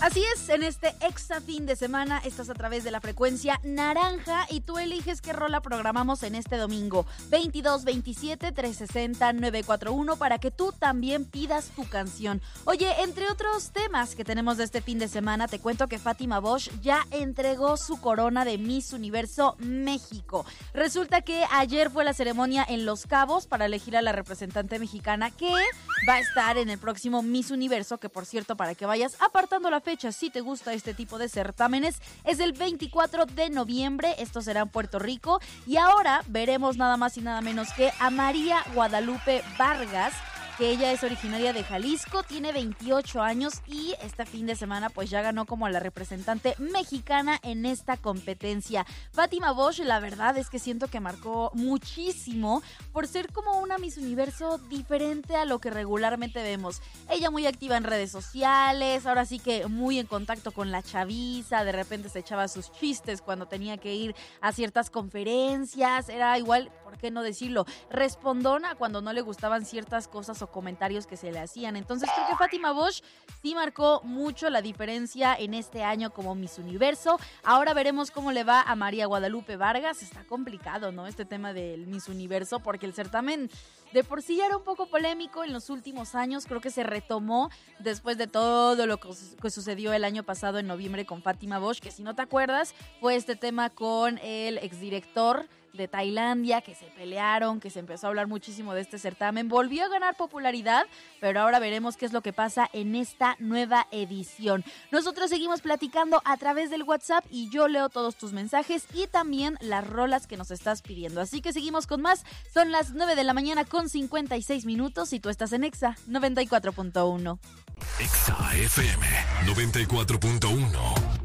Así es, en este Exa fin de semana estás a través de la frecuencia naranja y tú eliges qué rola programamos en este domingo 2227-360-941 para que tú también pidas tu canción. Oye, entre otros temas que tenemos de este fin de semana, te cuento que Fátima Bosch ya entregó su corona de Miss Universo México. Resulta que ayer fue la ceremonia en Los Cabos para elegir a la representante mexicana que va a estar en el próximo Miss Universo, que por cierto, para que vayas apartando la fecha, si te gusta este tipo de certámenes, es el 24 de noviembre, esto será en Puerto Rico, y ahora veremos nada más y nada menos que a María Guadalupe Vargas, que ella es originaria de Jalisco, tiene 28 años y este fin de semana pues ya ganó como la representante mexicana en esta competencia. Fátima Bosch, la verdad es que siento que marcó muchísimo por ser como una Miss Universo diferente a lo que regularmente vemos. Ella muy activa en redes sociales, ahora sí que muy en contacto con la chaviza, de repente se echaba sus chistes cuando tenía que ir a ciertas conferencias, era igual, ¿por qué no decirlo? Respondona cuando no le gustaban ciertas cosas o comentarios que se le hacían. Entonces creo que Fátima Bosch sí marcó mucho la diferencia en este año como Miss Universo. Ahora veremos cómo le va a María Guadalupe Vargas. Está complicado, ¿no? Este tema del Miss Universo, porque el certamen de por sí ya era un poco polémico en los últimos años. Creo que se retomó después de todo lo que sucedió el año pasado en noviembre con Fátima Bosch, que si no te acuerdas fue este tema con el exdirector de Tailandia, que se pelearon, que se empezó a hablar muchísimo de este certamen. Volvió a ganar popularidad, pero ahora veremos qué es lo que pasa en esta nueva edición. Nosotros seguimos platicando a través del WhatsApp y yo leo todos tus mensajes y también las rolas que nos estás pidiendo. Así que seguimos con más. Son las 9 de la mañana con 56 minutos y tú estás en Exa 94.1. Exa FM 94.1.